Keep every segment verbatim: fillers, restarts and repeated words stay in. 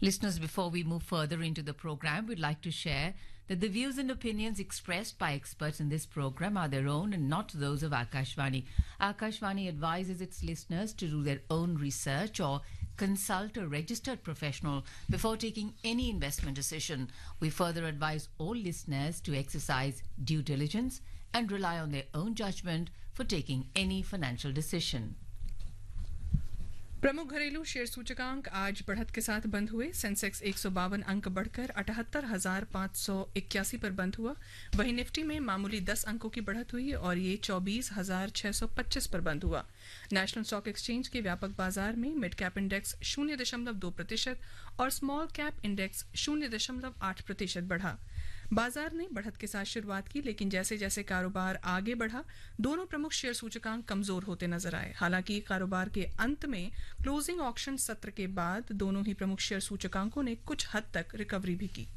Listeners, before we move further into the program, we'd like to share that the views and opinions expressed by experts in this program are their own and not those of Akashvani. Akashvani advises its listeners to do their own research or consult a registered professional before taking any investment decision. We further advise all listeners to exercise due diligence and rely on their own judgment for taking any financial decision. प्रमुख घरेलू share सूचकांक आज बढ़त के साथ बंद हुए। Sensex एक सौ बावन अंक बढ़कर अठहत्तर हजार पाँच सौ इक्यासी पर बंद हुआ। वहीं निफ्टी में मामूली दस अंकों की बढ़त हुई और ये चौबीस हजार छह सौ पच्चीस पर बंद हुआ। नेशनल स्टॉक एक्सचेंज के व्यापक बाजार में मिड कैप इंडेक्स शून्य दशमलव दो प्रतिशत और स्मॉल कैप इंडेक्स शून्य दशमलव आठ प्रतिशत बढ़ा। बाजार ने बढ़त के साथ शुरुआत की, लेकिन जैसे जैसे कारोबार आगे बढ़ा दोनों प्रमुख शेयर सूचकांक कमजोर होते नजर आए। हालांकि कारोबार के अंत में क्लोजिंग ऑक्शन सत्र के बाद दोनों ही प्रमुख शेयर सूचकांकों ने कुछ हद तक रिकवरी भी की।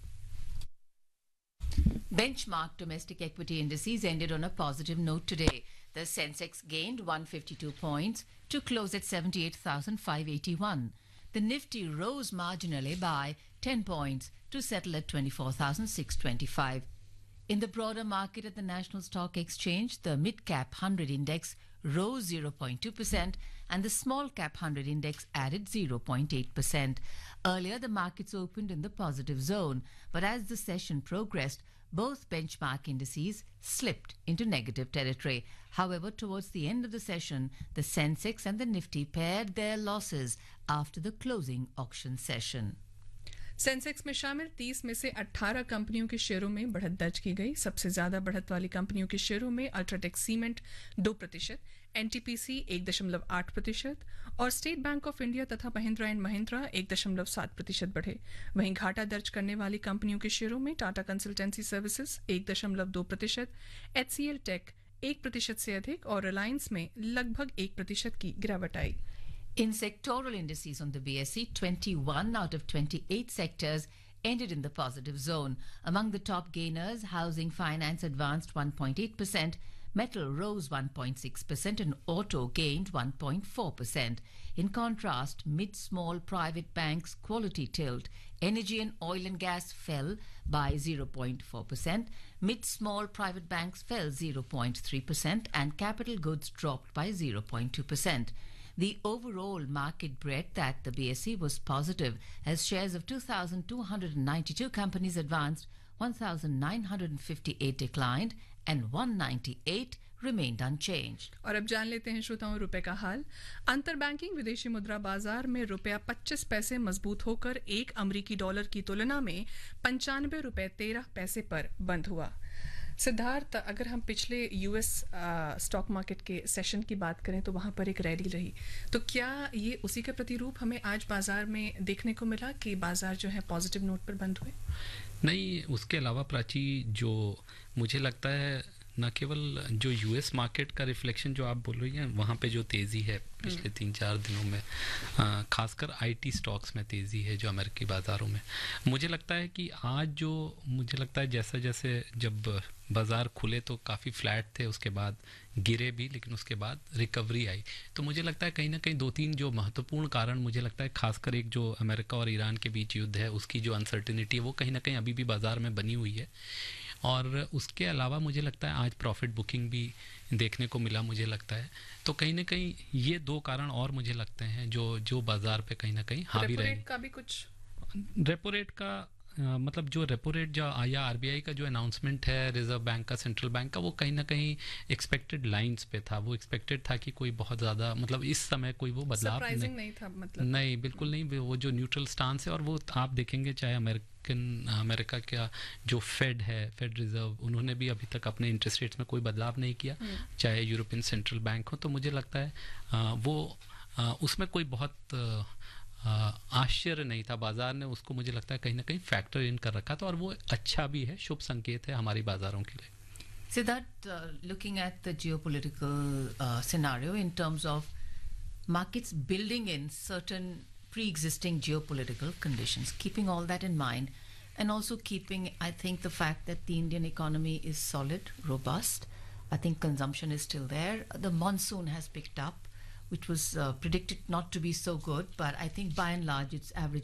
Benchmark domestic equity indices ended on a positive note today. The Sensex gained one hundred fifty-two points to close at seventy-eight thousand five hundred eighty-one. The Nifty rose marginally by ten points to settle at twenty-four thousand six hundred twenty-five. In the broader market at the National Stock Exchange, the mid-cap one hundred index rose zero point two percent and the small-cap one hundred index added zero point eight percent. Earlier, the markets opened in the positive zone, but as the session progressed, both benchmark indices slipped into negative territory. However, towards the end of the session, the Sensex and the Nifty paired their losses after the closing auction session. Sensex में शामिल तीस में से अठारह कंपनियों के शेयरों में बढ़त दर्ज की गई। सबसे ज्यादा बढ़त वाली कंपनियों के शेयरों में अल्ट्राटेक सीमेंट दो प्रतिशत, एनटीपीसी एक दशमलव आठ प्रतिशत और स्टेट बैंक ऑफ इंडिया तथा महिंद्रा एंड महिंद्रा एक दशमलव सात प्रतिशत बढ़े। वहीं घाटा दर्ज करने वाली कंपनियों के शेयरों में टाटा कंसल्टेंसी सर्विसेज एक दशमलव दो प्रतिशत, एचसीएल टेक एक प्रतिशत से अधिक और रिलायंस में लगभग एक प्रतिशत की गिरावट आई। In sectoral indices on the B S E, twenty-one out of twenty-eight sectors ended in the positive zone. Among the top gainers, housing finance advanced one point eight percent, metal rose one point six percent and auto gained one point four percent. In contrast, mid-small private banks quality tilt, energy and oil and gas fell by zero point four percent, mid-small private banks fell zero point three percent and capital goods dropped by zero point two percent. The overall market breadth at the B S E was positive as shares of two thousand two hundred ninety-two companies advanced, one thousand nine hundred fifty-eight declined and one hundred ninety-eight remained unchanged. और अब जान लेते हैं श्रोताओं रुपए का हाल। अंतर banking विदेशी मुद्रा बाजार में रुपया पच्चीस पैसे मजबूत होकर एक अमरीकी डॉलर की तुलना में पंचानवे रुपए तेरह पैसे पर बंद हुआ। सिद्धार्थ, अगर हम पिछले यूएस स्टॉक मार्केट के सेशन की बात करें तो वहां पर एक रैली रही, तो क्या ये उसी का प्रतिरूप हमें आज बाजार में देखने को मिला कि बाजार जो है पॉजिटिव नोट पर बंद हुए? नहीं, उसके अलावा प्राची, जो मुझे लगता है न केवल जो यूएस मार्केट का रिफ्लेक्शन जो आप बोल रही हैं वहाँ पे जो तेज़ी है पिछले तीन चार दिनों में, खासकर आईटी स्टॉक्स में तेज़ी है जो अमेरिकी बाज़ारों में, मुझे लगता है कि आज जो मुझे लगता है जैसा जैसे जब बाज़ार खुले तो काफ़ी फ्लैट थे, उसके बाद गिरे भी, लेकिन उसके बाद रिकवरी आई। तो मुझे लगता है कहीं ना कहीं दो तीन जो महत्वपूर्ण कारण मुझे लगता है, खासकर एक जो अमेरिका और ईरान के बीच युद्ध है उसकी जो अनसर्टिनिटी है वो कहीं ना कहीं अभी भी बाज़ार में बनी हुई है। और उसके अलावा मुझे लगता है आज प्रॉफिट बुकिंग भी देखने को मिला मुझे लगता है। तो कहीं ना कहीं ये दो कारण और मुझे लगते हैं जो जो बाज़ार पे कहीं ना कहीं हावी रहे। रेपो रेट का भी कुछ, रेपो रेट का आ, मतलब जो रेपो रेट जो या आरबीआई का जो अनाउंसमेंट है रिजर्व बैंक का, सेंट्रल बैंक का, वो कहीं ना कहीं एक्सपेक्टेड लाइंस पे था। वो एक्सपेक्टेड था कि कोई बहुत ज़्यादा मतलब इस समय कोई वो बदलाव नहीं, नहीं था, मतलब नहीं बिल्कुल नहीं। वो जो न्यूट्रल स्टांस है, और वो आप देखेंगे चाहे अमेरिकन अमेरिका का जो फेड है, फेड रिजर्व, उन्होंने भी अभी तक अपने इंटरेस्ट रेट्स में कोई बदलाव नहीं किया, चाहे यूरोपियन सेंट्रल बैंक हो। तो मुझे लगता है आ, वो आ, उसमें कोई बहुत आश्चर्य नहीं था। बाजार ने उसको मुझे लगता है कहीं ना कहीं फैक्टर इन कर रखा था और वो अच्छा भी है, शुभ संकेत है हमारी बाजारों के लिए। Siddharth, uh, looking at the geopolitical uh, scenario in terms of markets building in certain pre-existing geopolitical conditions, keeping all that in mind, and also keeping, I think, the fact that the Indian economy is solid, robust. I think consumption is still there. The monsoon has picked up, which was uh, predicted not to be so good, but I think by and large it's average